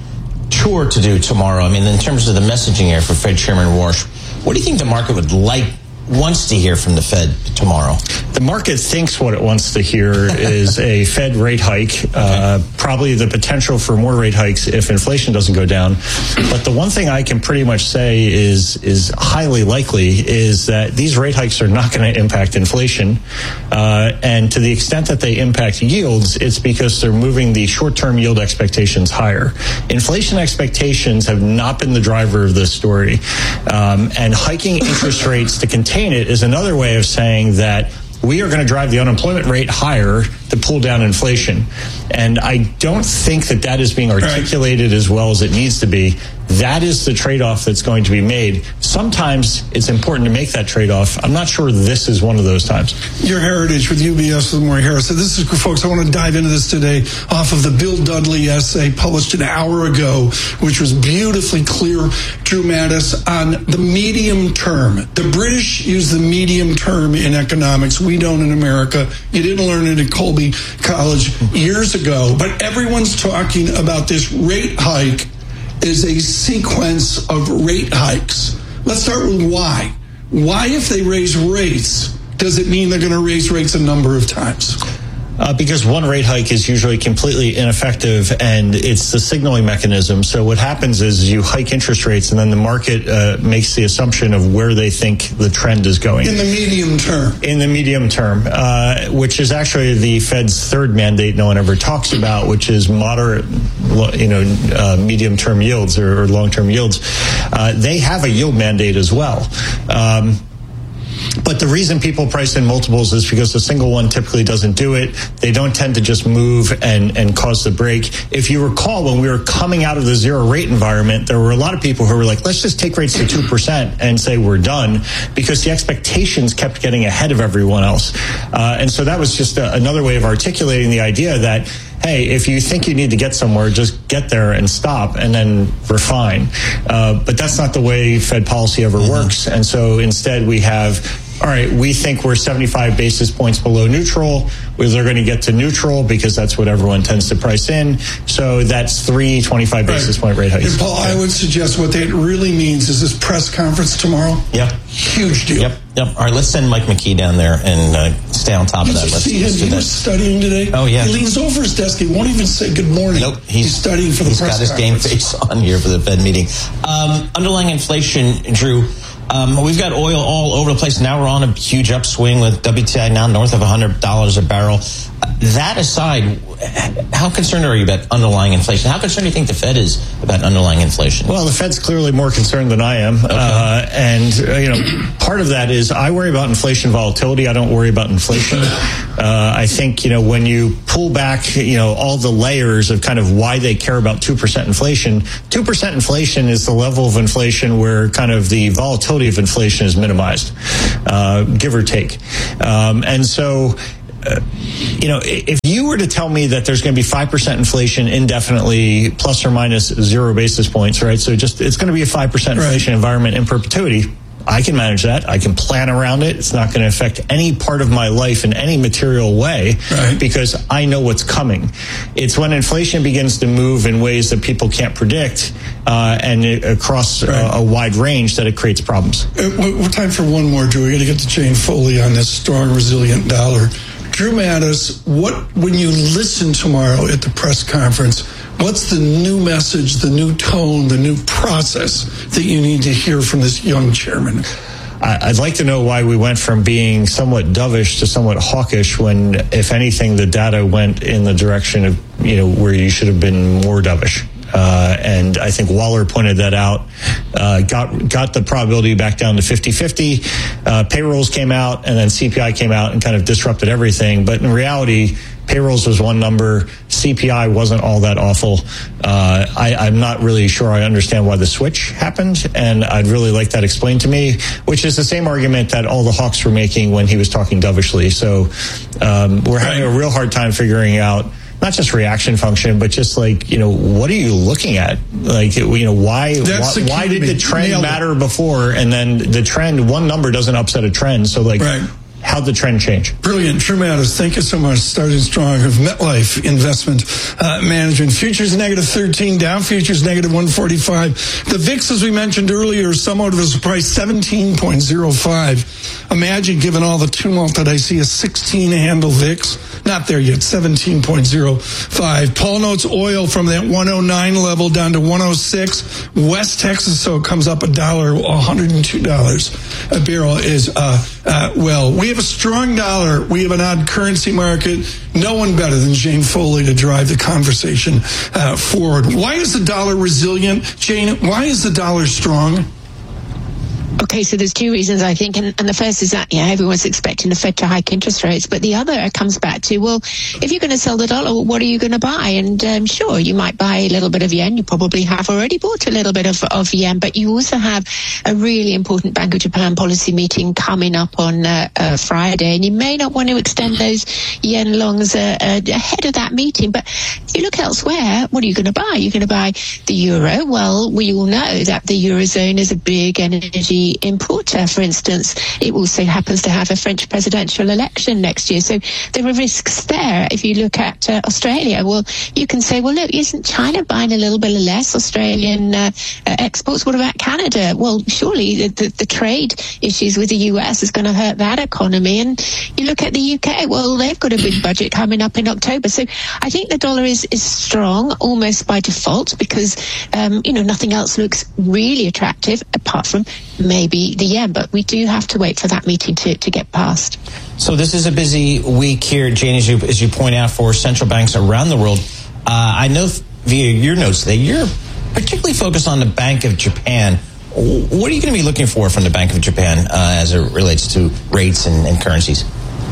chore to do tomorrow. I mean, in terms of the messaging here for Fed Chairman Warsh, what do you think the market would like, wants to hear from the Fed tomorrow? The market thinks what it wants to hear is a Fed rate hike, uh, okay. probably the potential for more rate hikes if inflation doesn't go down. But the one thing I can pretty much say is is highly likely is that these rate hikes are not going to impact inflation. Uh, and to the extent that they impact yields, it's because they're moving the short-term yield expectations higher. Inflation expectations have not been the driver of this story. Um, and hiking interest rates to contain it is another way of saying that we are going to drive the unemployment rate higher to pull down inflation. And I don't think that that is being articulated as well as it needs to be. That is the trade-off that's going to be made. Sometimes it's important to make that trade-off. I'm not sure this is one of those times. Your Heritage with U B S with Maury Harris. So this is, folks, I want to dive into this today off of the Bill Dudley essay published an hour ago, which was beautifully clear, Drew Mattis, on the medium term. The British use the medium term in economics. We don't in America. You didn't learn it at Colby College years ago. But everyone's talking about this rate hike is a sequence of rate hikes. Let's start with why. Why, if they raise rates, does it mean they're going to raise rates a number of times? Uh, because one rate hike is usually completely ineffective, and it's the signaling mechanism. So what happens is you hike interest rates, and then the market uh, makes the assumption of where they think the trend is going. In the medium term. In the medium term, uh, which is actually the Fed's third mandate no one ever talks about, which is moderate, you know, uh, medium-term yields or, or long-term yields. Uh, they have a yield mandate as well. Um, But the reason people price in multiples is because the single one typically doesn't do it. They don't tend to just move and, and cause the break. If you recall, when we were coming out of the zero rate environment, there were a lot of people who were like, let's just take rates to two percent and say we're done, because the expectations kept getting ahead of everyone else. Uh, and so that was just a, another way of articulating the idea that, hey, if you think you need to get somewhere, just get there and stop and then refine. Uh, but that's not the way Fed policy ever mm-hmm. works. And so instead we have all right, we think we're seventy-five basis points below neutral. They're going to get to neutral because that's what everyone tends to price in. So that's three twenty-five basis right. point rate hikes. And Paul, I would suggest what that really means is this press conference tomorrow. Yep. Huge deal. Yep. Yep. All right, let's send Mike McKee down there and uh, stay on top Did of that. You let's, see him? let's do he that. was studying today. Oh, yeah. He leans over his desk. He won't even say good morning. Nope. He's, he's studying for the he's press got his conference. game face on here for the Fed meeting. Um, underlying inflation, Drew. Um, we've got oil all over the place. Now we're on a huge upswing with W T I now north of one hundred dollars a barrel. Uh, that aside, how concerned are you about underlying inflation? How concerned do you think the Fed is about underlying inflation? Well, the Fed's clearly more concerned than I am. Okay. Uh, and, uh, you know, part of that is I worry about inflation volatility. I don't worry about inflation. Uh, I think, you know, when you pull back, you know, all the layers of kind of why they care about two percent inflation, two percent inflation is the level of inflation where kind of the volatility of inflation is minimized, uh, give or take. Um, and so, Uh, you know, if you were to tell me that there's going to be five percent inflation indefinitely, plus or minus zero basis points, right? So just, it's going to be a five percent inflation right. environment in perpetuity. I can manage that. I can plan around it. It's not going to affect any part of my life in any material way right. because I know what's coming. It's when inflation begins to move in ways that people can't predict uh, and it, across right. uh, a wide range that it creates problems. Uh, we're time for one more, Drew. We got to get to Jane Foley on this strong, resilient dollar. Drew Mattis, what, when you listen tomorrow at the press conference, what's the new message, the new tone, the new process that you need to hear from this young chairman? I'd like to know why we went from being somewhat dovish to somewhat hawkish when, if anything, the data went in the direction of, you know, where you should have been more dovish. Uh, and I think Waller pointed that out, uh, got got the probability back down to fifty-fifty. Uh, payrolls came out, and then C P I came out and kind of disrupted everything. But in reality, payrolls was one number. C P I wasn't all that awful. Uh, I, I'm not really sure I understand why the switch happened, and I'd really like that explained to me, which is the same argument that all the hawks were making when he was talking dovishly. So um, we're having a real hard time figuring out not just reaction function, but just like, you know, what are you looking at? Like, you know, why why, why did the trend matter before? And then the trend, one number doesn't upset a trend. So, like, right. how'd the trend change? Brilliant. Drew Mattis, thank you so much. Starting strong of MetLife Investment uh, Management. Futures negative thirteen, Dow futures negative one forty-five. The V I X, as we mentioned earlier, somewhat of a surprise, seventeen point oh five. Imagine, given all the tumult that I see, a sixteen handle V I X. Not there yet, seventeen point oh five. Paul notes oil from that one oh nine level down to one oh six. West Texas, so it comes up a dollar, one hundred two dollars a barrel is, uh, uh, well, we have a strong dollar. We have an odd currency market. No one better than Jane Foley to drive the conversation uh, forward. Why is the dollar resilient? Jane, why is the dollar strong? Okay, so there's two reasons, I think, and, and the first is that, yeah, everyone's expecting the Fed to hike interest rates, but the other comes back to, well, if you're going to sell the dollar, what are you going to buy? And um, sure, you might buy a little bit of yen. You probably have already bought a little bit of, of yen, but you also have a really important Bank of Japan policy meeting coming up on uh, uh, Friday, and you may not want to extend those yen longs uh, uh, ahead of that meeting. But if you look elsewhere, what are you going to buy? You're going to buy the euro. Well, we all know that the Eurozone is a big energy importer, for instance. It also happens to have a French presidential election next year. So there are risks there. If you look at uh, Australia, well, you can say, well, look, isn't China buying a little bit less Australian uh, uh, exports? What about Canada? Well, surely the, the, the trade issues with the U S is going to hurt that economy. And you look at the U K, well, they've got a big budget coming up in October. So I think the dollar is, is strong almost by default because, um, you know, nothing else looks really attractive apart from maybe the yen, but we do have to wait for that meeting to, to get passed. So this is a busy week here, Jane, as you, as you point out, for central banks around the world. Uh, I know via your notes today, you're particularly focused on the Bank of Japan. What are you going to be looking for from the Bank of Japan uh, as it relates to rates and, and currencies?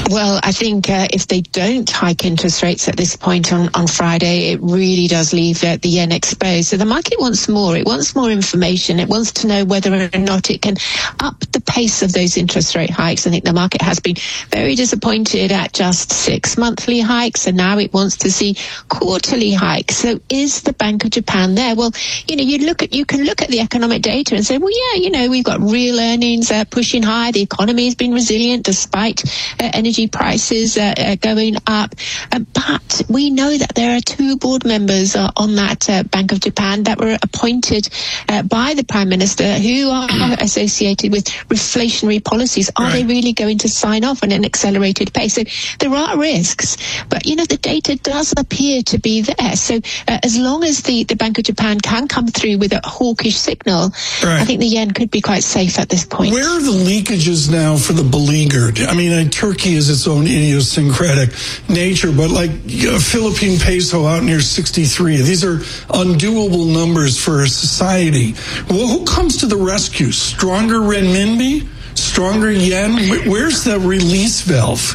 Well, I think uh, if they don't hike interest rates at this point on, on Friday, it really does leave uh, the yen exposed. So the market wants more. It wants more information. It wants to know whether or not it can up the pace of those interest rate hikes. I think the market has been very disappointed at just six monthly hikes, and now it wants to see quarterly hikes. So is the Bank of Japan there? Well, you know, you look at you can look at the economic data and say, well, yeah, you know, we've got real earnings uh, pushing high. The economy has been resilient despite uh, energy prices uh, uh, going up. Uh, but we know that there are two board members uh, on that uh, Bank of Japan that were appointed uh, by the Prime Minister who are associated with reflationary policies. Are right. they really going to sign off on an accelerated pace? So there are risks, but, you know, the data does appear to be there. So uh, as long as the, the Bank of Japan can come through with a hawkish signal, right. I think the yen could be quite safe at this point. Where are the leakages now for the beleaguered? I mean, uh, Turkey is its own idiosyncratic nature, but like uh, Philippine peso out near sixty-three, these are undoable numbers for a society. Well, who comes to the rescue? Stronger renminbi? Stronger yen? Where's the release valve?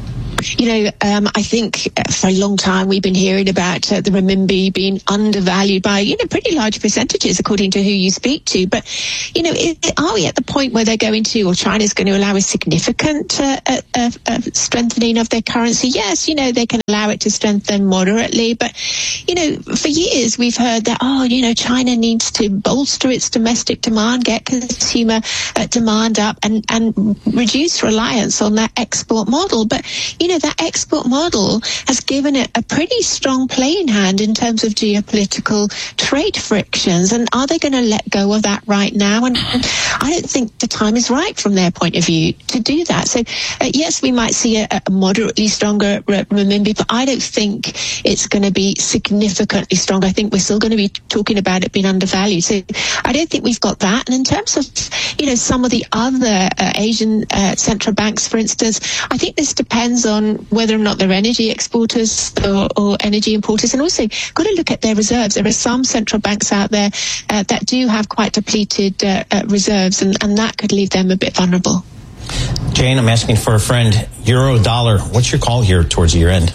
You know, um, I think for a long time we've been hearing about uh, the renminbi being undervalued by, you know, pretty large percentages according to who you speak to. But, you know, is, are we at the point where they're going to, or China's going to allow a significant uh, uh, uh, strengthening of their currency? Yes, you know, they can allow it to strengthen moderately. But, you know, for years we've heard that, oh, you know, China needs to bolster its domestic demand, get consumer uh, demand up and, and reduce reliance on that export model. But, you know, that export model has given it a pretty strong playing hand in terms of geopolitical trade frictions. And are they going to let go of that right now? And I don't think the time is right from their point of view to do that. So, uh, yes, we might see a, a moderately stronger renminbi, but I don't think it's going to be significantly strong. I think we're still going to be talking about it being undervalued. So I don't think we've got that. And in terms of, you know, some of the other uh, Asian uh, central banks, for instance, I think this depends on whether or not they're energy exporters or, or energy importers, and also got to look at their reserves. There are some central banks out there uh, that do have quite depleted uh, uh, reserves, and, and that could leave them a bit vulnerable. Jane, I'm asking for a friend. Euro dollar, what's your call here towards year end?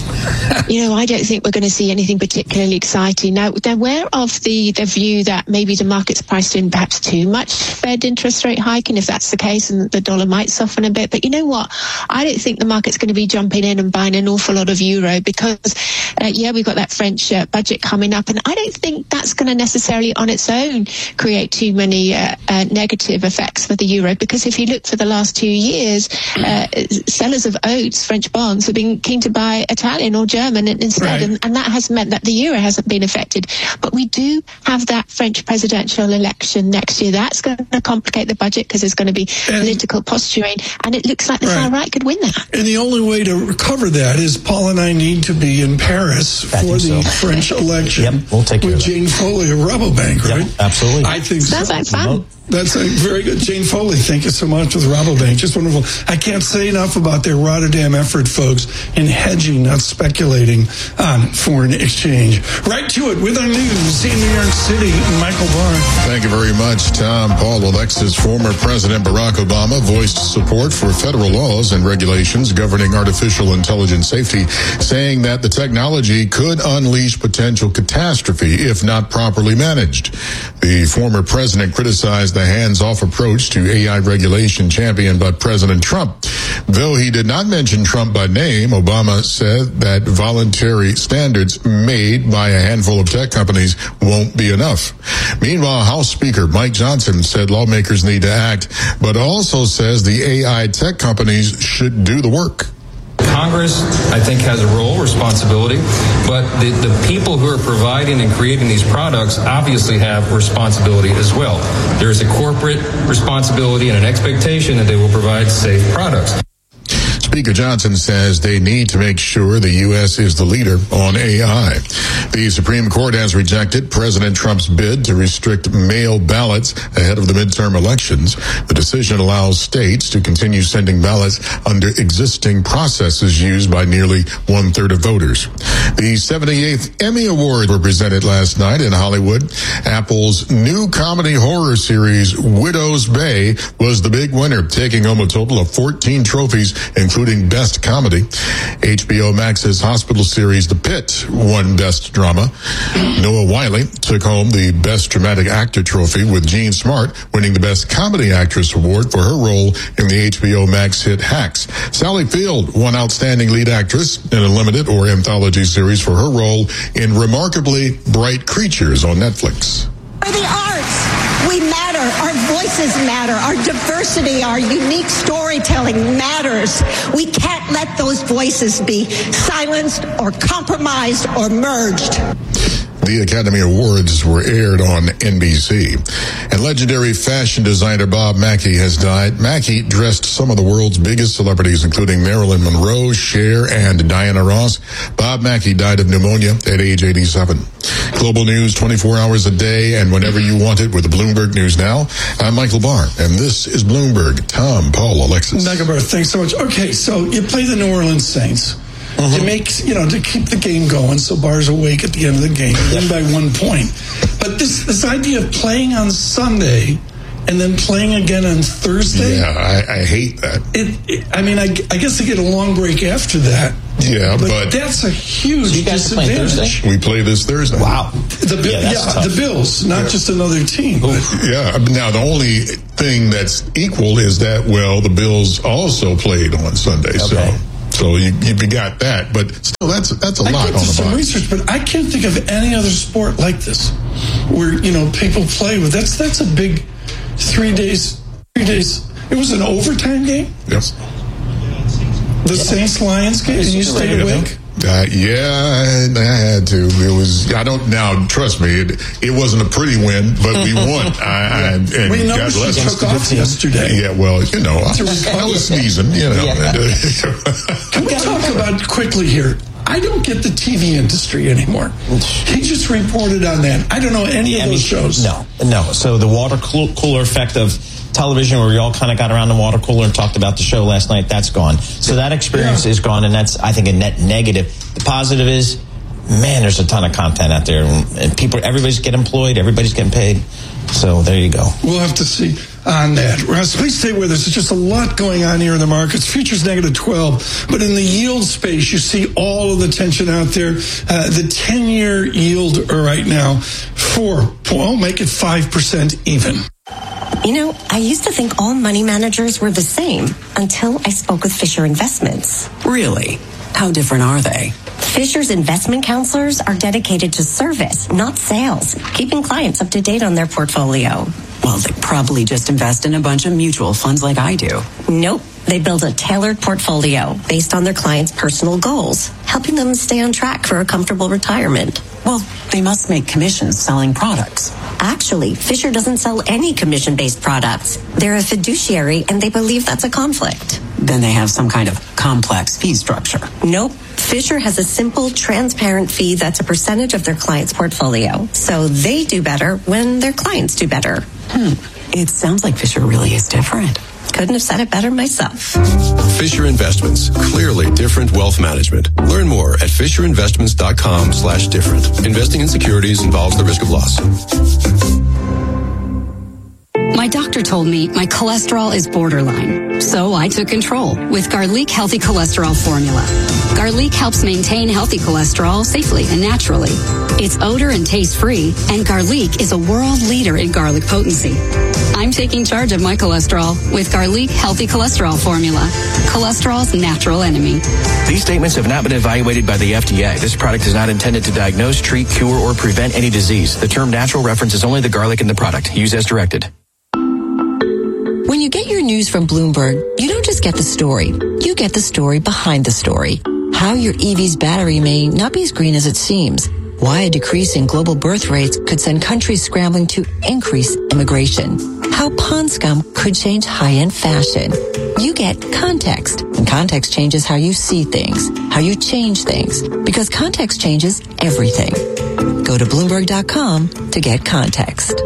You know, I don't think we're going to see anything particularly exciting. Now, they're aware of the, the view that maybe the market's priced in perhaps too much Fed interest rate hiking. If that's the case, and the dollar might soften a bit. But you know what? I don't think the market's going to be jumping in and buying an awful lot of euro because, uh, yeah, we've got that French uh, budget coming up. And I don't think that's going to necessarily on its own create too many uh, uh, negative effects for the euro. Because if you look for the last two years, uh, sellers of oats, French bonds, have been keen to buy Italian or German instead, right. and, and that has meant that the euro hasn't been affected. But we do have that French presidential election next year. That's going to complicate the budget because there's going to be and, political posturing, and it looks like the right. far right could win that. And the only way to recover that is Paul and I need to be in Paris I for the so. French election. Yep, we'll take care with of that. Jane Foley of Rabobank, right? Yep, absolutely. I think Sounds so. like fun. That's a very good. Jane Foley, thank you so much with Rabobank. Just wonderful. I can't say enough about their Rotterdam effort, folks, in hedging, not speculating on foreign exchange. Right to it with our news in New York City, Michael Barr. Thank you very much, Tom. Paul Alexis, former President Barack Obama, voiced support for federal laws and regulations governing artificial intelligence safety, saying that the technology could unleash potential catastrophe if not properly managed. The former president criticized the hands-off approach to A I regulation championed by President Trump. Though he did not mention Trump by name, Obama said that voluntary standards made by a handful of tech companies won't be enough. Meanwhile, House Speaker Mike Johnson said lawmakers need to act, but also says the A I tech companies should do the work. Congress, I think, has a role, responsibility, but the, the people who are providing and creating these products obviously have responsibility as well. There is a corporate responsibility and an expectation that they will provide safe products. Speaker Johnson says they need to make sure the U S is the leader on A I. The Supreme Court has rejected President Trump's bid to restrict mail ballots ahead of the midterm elections. The decision allows states to continue sending ballots under existing processes used by nearly one-third of voters. The seventy-eighth Emmy Awards were presented last night in Hollywood. Apple's new comedy horror series, Widow's Bay, was the big winner, taking home a total of fourteen trophies, including including Best Comedy. H B O Max's hospital series The Pit won Best Drama. Noah Wiley took home the Best Dramatic Actor trophy, with Jean Smart winning the Best Comedy Actress award for her role in the H B O Max hit Hacks. Sally Field won Outstanding Lead Actress in a limited or anthology series for her role in Remarkably Bright Creatures on Netflix. For the arts, we matter. Our voices matter. Our diversity, our unique storytelling matters. We can't let those voices be silenced or compromised or merged. The Academy Awards were aired on N B C. And legendary fashion designer Bob Mackie has died. Mackie dressed some of the world's biggest celebrities, including Marilyn Monroe, Cher, and Diana Ross. Bob Mackie died of pneumonia at age eighty-seven. Global news twenty-four hours a day and whenever you want it with Bloomberg News Now. I'm Michael Barr, and this is Bloomberg. Tom, Paul, Alexis. Megabar, thanks so much. Okay, so you play the New Orleans Saints. Mm-hmm. To make, you know, to keep the game going, so Barr's awake at the end of the game, win by one point. But this this idea of playing on Sunday and then playing again on Thursday, yeah, I, I hate that. It, it, I mean, I, I guess they get a long break after that. Yeah, but, but that's a huge so you guys disadvantage. We play this Thursday. Wow, the yeah, yeah the Bills, not yeah. just another team. But. Yeah. Now the only thing that's equal is that well, the Bills also played on Sunday, okay. so. So you, you got that, but still, that's that's a I lot on the some box. research, but I can't think of any other sport like this, where you know people play with. That's that's a big three days. Three days. It was an overtime game. Yes. The yeah. Saints Lions game. And you stayed awake. Uh, yeah, I, I had to. It was. I don't now. Trust me, it, it wasn't a pretty win, but we won. I, I, and we know God bless she took off yesterday. Yeah, well, you know, I, I was sneezing. You know. Yeah. Can we talk about quickly here? I don't get the T V industry anymore. He just reported on that. I don't know any of those shows. No, no. So the water cooler effect of television, where we all kind of got around the water cooler and talked about the show last night, that's gone. So that experience yeah. is gone, and that's, I think, a net negative. The positive is, man, there's a ton of content out there, and, and people, everybody's getting employed, everybody's getting paid. So there you go. We'll have to see on that. Russ, please stay with us. There's just a lot going on here in the markets. Futures negative twelve, but in the yield space, you see all of the tension out there. Uh, the ten-year yield right now, four, well, make it five percent even. You know, I used to think all money managers were the same until I spoke with Fisher Investments. Really? How different are they? Fisher's investment counselors are dedicated to service, not sales, keeping clients up to date on their portfolio. Well, they probably just invest in a bunch of mutual funds like I do. Nope. They build a tailored portfolio based on their clients' personal goals, helping them stay on track for a comfortable retirement. Well, they must make commissions selling products. Actually, Fisher doesn't sell any commission-based products. They're a fiduciary, and they believe that's a conflict. Then they have some kind of complex fee structure. Nope. Fisher has a simple, transparent fee that's a percentage of their client's portfolio. So they do better when their clients do better. Hmm. It sounds like Fisher really is different. Couldn't have said it better myself. Fisher Investments. Clearly different wealth management. Learn more at fisherinvestments.com slash different. Investing in securities involves the risk of loss. My doctor told me my cholesterol is borderline, so I took control with Garlic Healthy Cholesterol Formula. Garlic helps maintain healthy cholesterol safely and naturally. It's odor and taste-free, and Garlic is a world leader in garlic potency. I'm taking charge of my cholesterol with Garlic Healthy Cholesterol Formula, cholesterol's natural enemy. These statements have not been evaluated by the F D A. This product is not intended to diagnose, treat, cure, or prevent any disease. The term natural references only the garlic in the product. Use as directed. When you get your news from Bloomberg, you don't just get the story. You get the story behind the story. How your E V's battery may not be as green as it seems. Why a decrease in global birth rates could send countries scrambling to increase immigration. How pond scum could change high-end fashion. You get context, and context changes how you see things, how you change things, because context changes everything. Go to Bloomberg dot com to get context.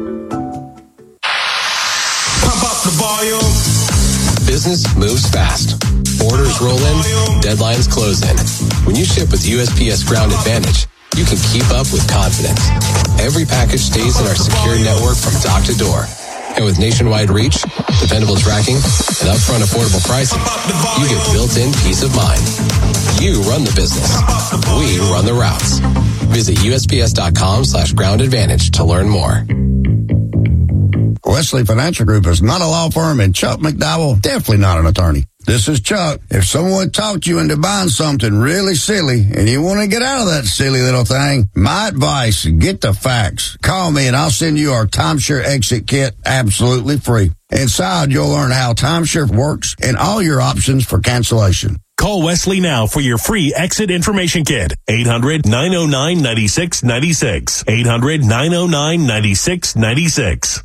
The volume. Business moves fast. Orders roll in, deadlines close in. When you ship with U S P S Ground Advantage, you can keep up with confidence. Every package stays in our secure network from dock to door. And with nationwide reach, dependable tracking, and upfront affordable pricing, you get built-in peace of mind. You run the business. We run the routes. Visit U S P S dot com slash ground advantage to learn more. Wesley Financial Group is not a law firm, and Chuck McDowell, definitely not an attorney. This is Chuck. If someone talked you into buying something really silly and you want to get out of that silly little thing, my advice, get the facts. Call me and I'll send you our timeshare exit kit absolutely free. Inside, you'll learn how timeshare works and all your options for cancellation. Call Wesley now for your free exit information kit. eight hundred, nine oh nine, nine six nine six. eight hundred, nine oh nine, nine six nine six.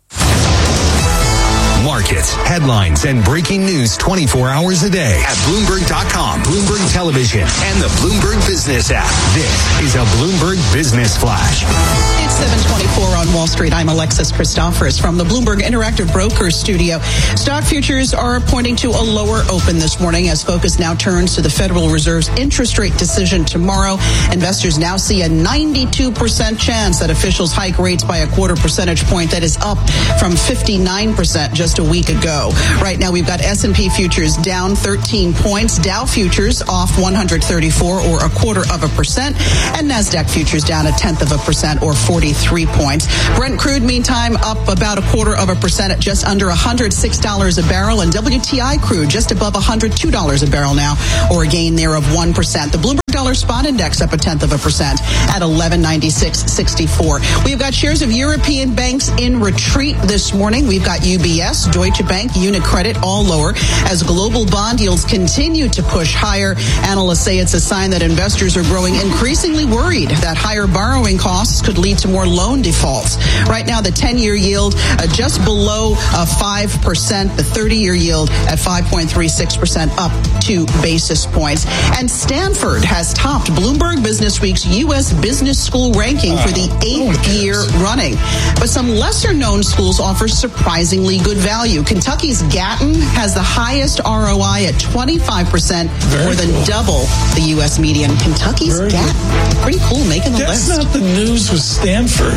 Markets, headlines, and breaking news twenty-four hours a day at Bloomberg dot com, Bloomberg Television, and the Bloomberg Business app. This is a Bloomberg Business Flash. It's seven twenty-four on Wall Street. I'm Alexis Christophorus from the Bloomberg Interactive Brokers studio. Stock futures are pointing to a lower open this morning as focus now turns to the Federal Reserve's interest rate decision tomorrow. Investors now see a ninety-two percent chance that officials hike rates by a quarter percentage point. That is up from fifty-nine percent just a week ago. Right now, we've got S and P futures down thirteen points, Dow futures off one hundred thirty-four or a quarter of a percent, and NASDAQ futures down a tenth of a percent or forty-three points. Brent crude, meantime, up about a quarter of a percent at just under one hundred six dollars a barrel, and W T I crude just above one hundred two dollars a barrel now, or a gain there of one percent. The Bloomberg Dollar Spot Index up a tenth of a percent at eleven ninety-six sixty-four. We've got shares of European banks in retreat this morning. We've got U B S, Deutsche Bank, UniCredit all lower as global bond yields continue to push higher. Analysts say it's a sign that investors are growing increasingly worried that higher borrowing costs could lead to more loan defaults. Right now, the ten-year yield uh, just below uh, five percent, the thirty-year yield at five point three six percent, up two basis points. And Stanford has topped Bloomberg Businessweek's U S Business School ranking for the eighth year running. But some lesser-known schools offer surprisingly good value. Kentucky's Gatton has the highest R O I at twenty-five percent, more than cool. double the U S median. Kentucky's Very Gatton. Cool. Pretty cool, making the That's list. That's not the news with Stanford.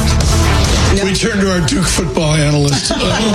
No. We turn to our Duke football analyst,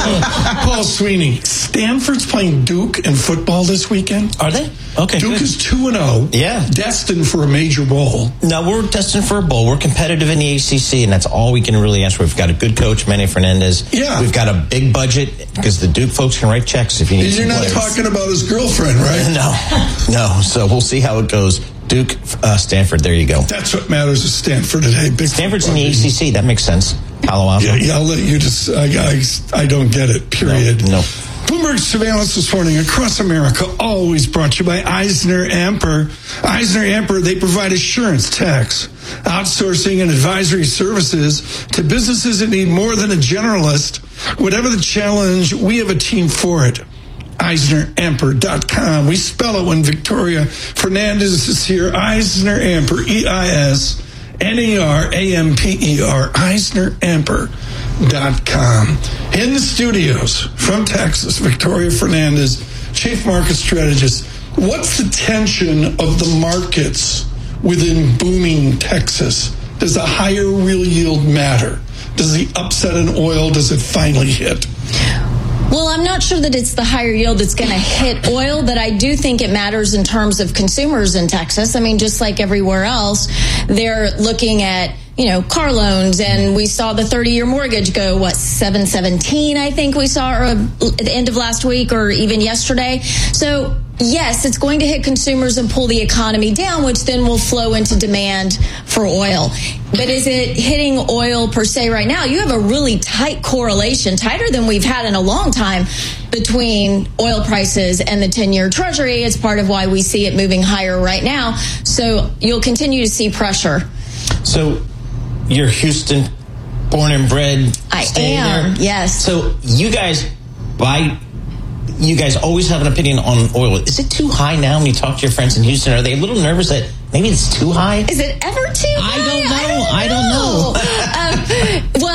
uh, Paul Sweeney. Stanford's playing Duke in football this weekend. Are they? Okay, Duke good. is two and oh. Yeah. Destined for a major bowl. No, we're destined for a bowl. We're competitive in the A C C, and that's all we can really ask for. We've got a good coach, Manny Fernandez. Yeah. We've got a big budget because the Duke folks can write checks if you need You're not players. talking about his girlfriend, right? No. No. So we'll see how it goes. Duke, uh, Stanford, there you go. That's what matters at Stanford today. Big Stanford's in the A C C. That makes sense. Palo Alto. Yeah, yeah, I'll let you just, I, I, I don't get it, period. No. no. Bloomberg surveillance this morning across America, always brought to you by Eisner Amper. Eisner Amper, they provide assurance, tax, outsourcing, and advisory services to businesses that need more than a generalist. Whatever the challenge, we have a team for it. Eisner Amper dot com. We spell it when Victoria Fernandez is here. Eisner Amper, E I S N E R A M P E R, Eisner Amper dot com. In the studios from Texas, Victoria Fernandez, Chief Market Strategist. What's the tension of the markets within booming Texas? Does a higher real yield matter? Does the upset in oil, does it finally hit? Well, I'm not sure that it's the higher yield that's going to hit oil, but I do think it matters in terms of consumers in Texas. I mean, just like everywhere else, they're looking at, you know, car loans, and we saw the thirty-year mortgage go, what, seven seventeen, I think we saw at the end of last week or even yesterday. So, yes, it's going to hit consumers and pull the economy down, which then will flow into demand for oil. But is it hitting oil per se right now? You have a really tight correlation, tighter than we've had in a long time, between oil prices and the ten-year Treasury. It's part of why we see it moving higher right now. So you'll continue to see pressure. So you're Houston, born and bred. I am, there. yes. So you guys buy... You guys always have an opinion on oil. Is it too high now when you talk to your friends in Houston? Are they a little nervous that maybe it's too high? Is it ever too high? I don't know. I don't know. I don't know. um, well,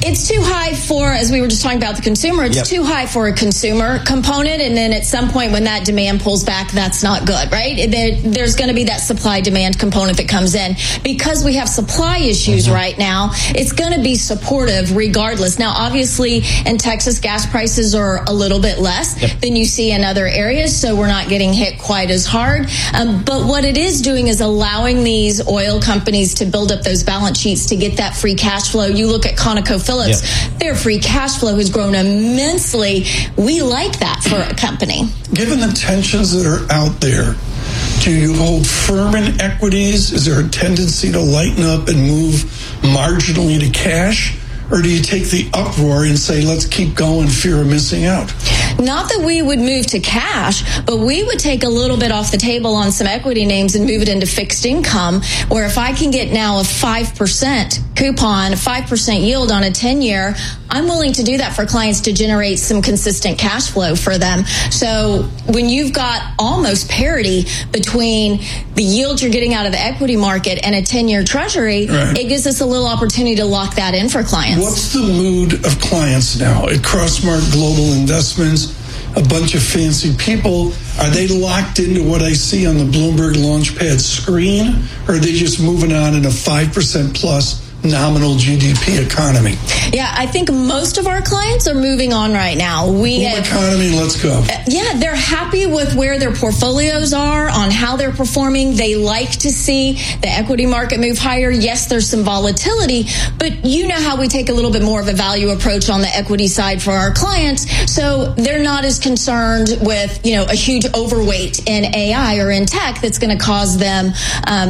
it's too high for, as we were just talking about the consumer, it's Yep. too high for a consumer component. And then at some point when that demand pulls back, that's not good, right? There, there's going to be that supply demand component that comes in. Because we have supply issues Mm-hmm. right now, it's going to be supportive regardless. Now, obviously, in Texas, gas prices are a little bit less Yep. than you see in other areas, so we're not getting hit quite as hard. Um, but what it is doing is allowing these oil companies to build up those balance sheets to get that free cash flow. You look at ConocoPhillips, Yep. their free cash flow has grown immensely. We like that for a company. Given the tensions that are out there, do you hold firm in equities? Is there a tendency to lighten up and move marginally to cash? Or do you take the uproar and say, let's keep going, fear of missing out? Not that we would move to cash, but we would take a little bit off the table on some equity names and move it into fixed income, where if I can get now a five percent coupon, a five percent yield on a ten-year, I'm willing to do that for clients to generate some consistent cash flow for them. So when you've got almost parity between the yield you're getting out of the equity market and a ten-year treasury, Right. it gives us a little opportunity to lock that in for clients. What's the mood of clients now at Crossmark Global Investments? A bunch of fancy people. Are they locked into what I see on the Bloomberg Launchpad screen? Or are they just moving on in a five percent plus nominal G D P economy? Yeah, I think most of our clients are moving on right now. We Boom have, economy, let's go. yeah, they're happy with where their portfolios are, on how they're performing. They like to see the equity market move higher. Yes, there's some volatility, but you know how we take a little bit more of a value approach on the equity side for our clients. So they're not as concerned with, you know, a huge overweight in A I or in tech that's going to cause them um,